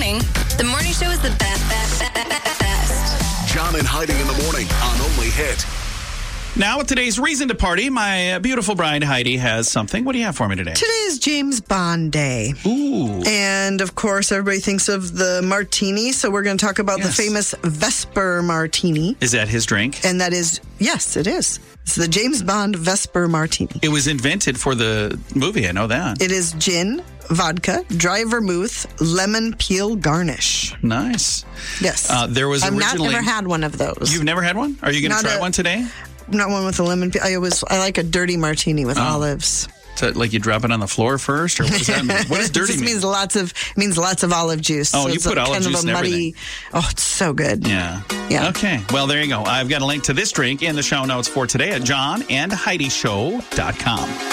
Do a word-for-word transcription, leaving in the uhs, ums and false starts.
morning. The morning show is the best, best, best, best, best. John and Heidi in the morning on Only Hit. Now, with today's reason to party, my beautiful bride Heidi has something. What do you have for me today? Today is James Bond Day. Ooh. And, of course, everybody thinks of the martini, so we're going to talk about Yes. the famous Vesper Martini. Is that his drink? And that is, yes, it is. It's the James Bond Vesper Martini. It was invented for the movie. I know that. It is gin, vodka, dry vermouth, lemon peel garnish. Nice. Yes. Uh, there was I've originally... not never had one of those. You've never had one? Are you going to Not try a- one today? Not one with a lemon peel. I always I like a dirty martini with Oh. olives. So, like you drop it on the floor first, or what does that mean? What does It dirty just mean? means lots of means lots of olive juice. Oh, So you it's put a, olive kind juice of a in muddy. Oh, it's so good. Yeah. Yeah. Okay. Well, there you go. I've got a link to this drink in the show notes for today at john and heidi show dot com.